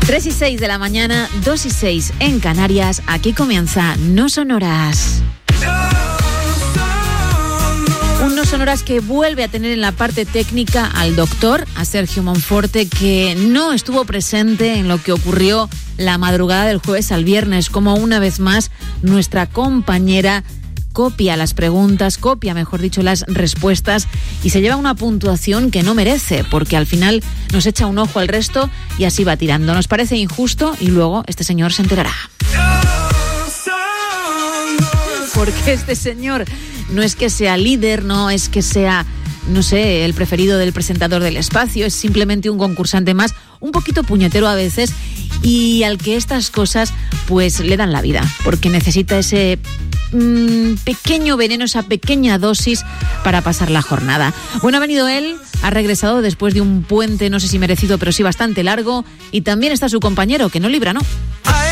3:06 de la mañana, 2:06 en Canarias. Aquí comienza No Sonoras. Un No Sonoras que vuelve a tener en la parte técnica al doctor, a Sergio Monforte, que no estuvo presente en lo que ocurrió la madrugada del jueves al viernes, como una vez más nuestra compañera copia las preguntas, copia, mejor dicho, las respuestas y se lleva una puntuación que no merece, porque al final nos echa un ojo al resto y así va tirando. Nos parece injusto y luego este señor se enterará. Porque este señor no es que sea líder, no es que sea, no sé, el preferido del presentador del espacio, es simplemente un concursante más, un poquito puñetero a veces y al que estas cosas pues le dan la vida, porque necesita ese pequeño veneno, esa pequeña dosis para pasar la jornada. Bueno, ha venido él, ha regresado después de un puente, no sé si merecido, pero sí bastante largo, y también está su compañero, que no libra, ¿no?